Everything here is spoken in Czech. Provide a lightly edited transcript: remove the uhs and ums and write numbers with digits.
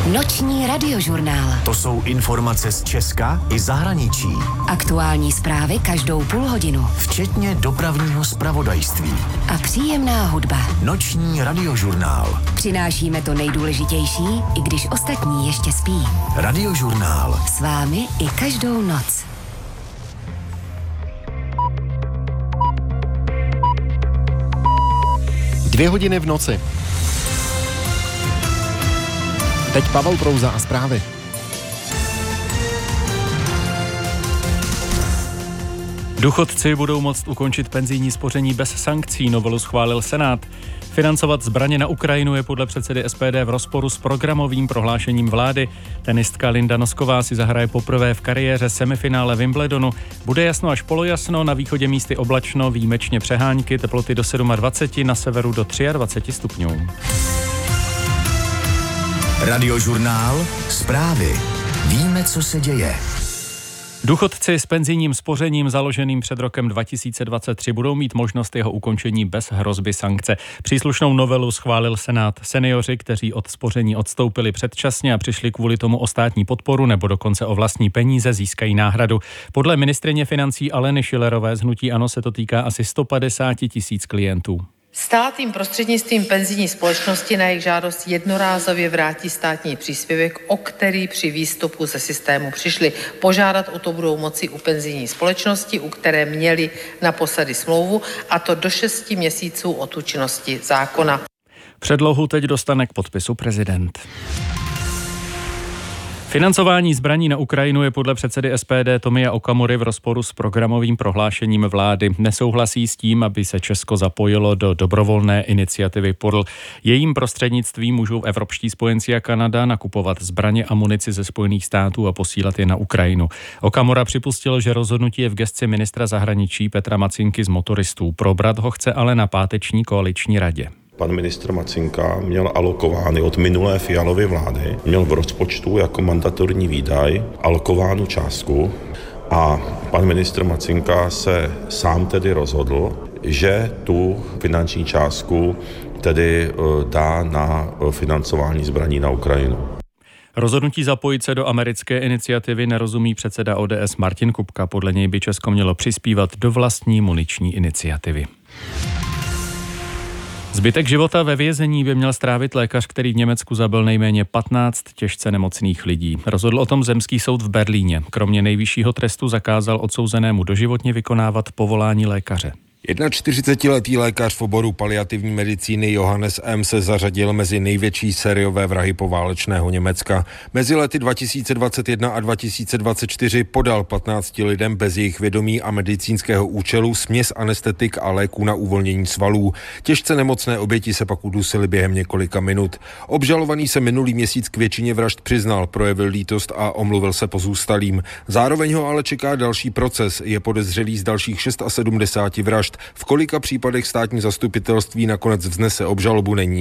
Noční radiožurnál. To jsou informace z Česka i zahraničí. Aktuální zprávy každou půl hodinu. Včetně dopravního zpravodajství. A příjemná hudba. Noční radiožurnál. Přinášíme to nejdůležitější, i když ostatní ještě spí. Radiožurnál. S vámi i každou noc. Dvě hodiny v noci. Teď Pavel Prouza a zprávy. Důchodci budou moct ukončit penzijní spoření bez sankcí, novelu schválil Senát. Financovat zbraně na Ukrajinu je podle předsedy SPD v rozporu s programovým prohlášením vlády. Tenistka Linda Nosková si zahraje poprvé v kariéře semifinále Wimbledonu. Bude jasno až polojasno, na východě místy oblačno, výjimečně přehánky, teploty do 27, na severu do 23 stupňů. Radiožurnál. Zprávy. Víme, co se děje. Důchodci s penzijním spořením založeným před rokem 2023 budou mít možnost jeho ukončení bez hrozby sankce. Příslušnou novelu schválil Senát. Seniori, kteří od spoření odstoupili předčasně a přišli kvůli tomu o státní podporu nebo dokonce o vlastní peníze, získají náhradu. Podle ministryně financí Aleny Schillerové z hnutí ANO se to týká asi 150 000 klientů. Stát jim prostřednictvím penzijní společnosti na jejich žádost jednorázově vrátí státní příspěvek, o který při výstupu ze systému přišli. Požádat o to budou moci u penzijní společnosti, u které měli naposledy smlouvu, a to do 6 měsíců od účinnosti zákona. Předlohu teď dostane k podpisu prezident. Financování zbraní na Ukrajinu je podle předsedy SPD Tomia Okamury v rozporu s programovým prohlášením vlády. Nesouhlasí s tím, aby se Česko zapojilo do dobrovolné iniciativy PORL. Jejím prostřednictvím můžou evropští spojenci a Kanada nakupovat zbraně a munici ze Spojených států a posílat je na Ukrajinu. Okamura připustil, že rozhodnutí je v gesci ministra zahraničí Petra Macinky z motoristů. Probrat ho chce ale na páteční koaliční radě. Pan ministr Macinka měl alokovány od minulé Fialovy vlády, měl v rozpočtu jako mandatorní výdaj alokovánu částku a pan ministr Macinka se sám tedy rozhodl, že tu finanční částku tedy dá na financování zbraní na Ukrajinu. Rozhodnutí zapojit se do americké iniciativy nerozumí předseda ODS Martin Kupka. Podle něj by Česko mělo přispívat do vlastní muniční iniciativy. Zbytek života ve vězení by měl strávit lékař, který v Německu zabil nejméně 15 těžce nemocných lidí. Rozhodl o tom zemský soud v Berlíně. Kromě nejvyššího trestu zakázal odsouzenému doživotně vykonávat povolání lékaře. 41letý lékař v oboru paliativní medicíny Johannes M. se zařadil mezi největší sériové vrahy poválečného Německa. Mezi lety 2021 a 2024 podal 15 lidem bez jejich vědomí a medicínského účelu směs anestetik a léků na uvolnění svalů. Těžce nemocné oběti se pak udusily během několika minut. Obžalovaný se minulý měsíc k většině vražd přiznal, projevil lítost a omluvil se pozůstalým. Zároveň ho ale čeká další proces. Je podezřelý z dalších 76 vražd. V kolika případech státní zastupitelství nakonec vznese obžalobu, není